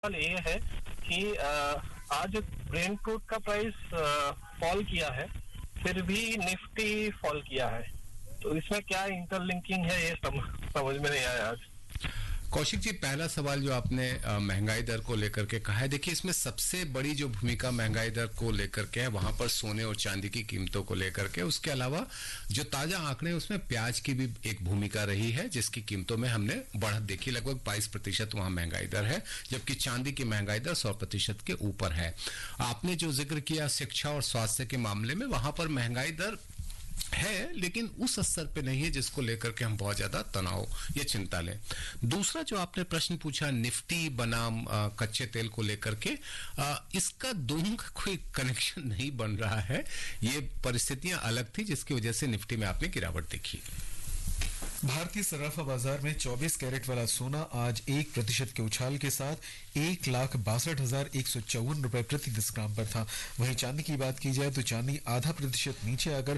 सवाल ये है कि आज ब्रेंट क्रूड का प्राइस फॉल किया है, फिर भी निफ्टी फॉल किया है, तो इसमें क्या इंटरलिंकिंग है ये समझ में नहीं आया आज। कौशिक जी, पहला सवाल जो आपने महंगाई दर को लेकर के कहा है, देखिए इसमें सबसे बड़ी जो भूमिका महंगाई दर को लेकर के है वहां पर सोने और चांदी की कीमतों को लेकर के, उसके अलावा जो ताजा आंकड़े उसमें प्याज की भी एक भूमिका रही है जिसकी कीमतों में हमने बढ़त देखी, लगभग 22% वहां महंगाई दर है, जबकि चांदी की महंगाई दर 100% के ऊपर है। आपने जो जिक्र किया शिक्षा और स्वास्थ्य के मामले में, वहां पर महंगाई दर है लेकिन उस स्तर पे नहीं है जिसको लेकर के हम बहुत ज्यादा तनाव या चिंता लें। दूसरा जो आपने प्रश्न पूछा निफ्टी बनाम कच्चे तेल को लेकर के, इसका दोनों का कोई कनेक्शन नहीं बन रहा है, ये परिस्थितियां अलग थी जिसकी वजह से निफ्टी में आपने गिरावट देखी। भारतीय सराफा बाजार में 24 कैरेट वाला सोना आज 1% के उछाल के साथ 1,62,154 रुपए प्रति 10 ग्राम पर था। वहीं चांदी की बात की जाए तो चांदी आधा प्रतिशत नीचे आकर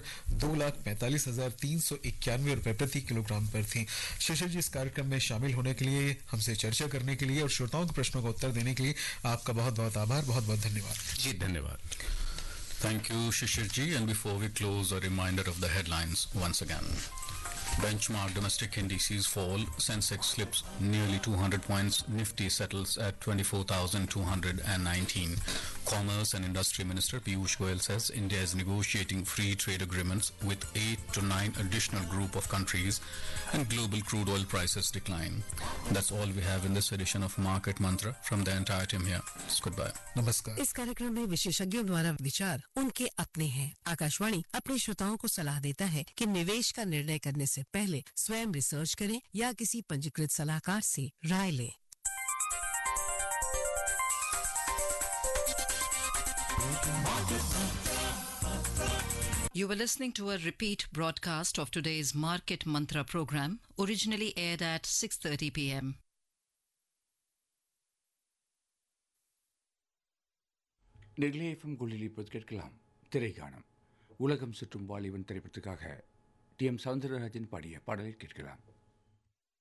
2,45,391 रुपए प्रति किलोग्राम पर थी। शशर जी, इस कार्यक्रम में शामिल होने के लिए, हमसे चर्चा करने के लिए और श्रोताओं के प्रश्नों का उत्तर देने के लिए आपका बहुत बहुत आभार, बहुत बहुत धन्यवाद। जी धन्यवाद। Thank you, Shishir ji. And before we close, a reminder of the headlines once again. Benchmark domestic indices fall. Sensex slips nearly 200 points. Nifty settles at 24,219. Commerce and Industry Minister Piyush Goyal says India is negotiating free trade agreements with 8 to 9 additional group of countries, and global crude oil prices decline. That's all we have in this edition of Market Mantra. From the entire team here, it's goodbye. नमस्कार। इस कार्यक्रम में विशेषज्ञों द्वारा विचार उनके अपने हैं। आकाशवाणी अपने श्रोताओं को सलाह देता है कि निवेश का निर्णय करने से पहले स्वयं रिसर्च करें या किसी पंजीकृत सलाहकार से राय लें। You were listening to a repeat broadcast of today's Market Mantra program, originally aired at 6:30 p.m. Nellai FM குளில் இப்போது கேட்கலாம் திரைக்காணம். உலகம் சுற்றும் வாலிபன் திரைப்படத்துக்காக டி.எம். சௌந்தரராஜன் பாடிய பாடலை கேட்கலாம்.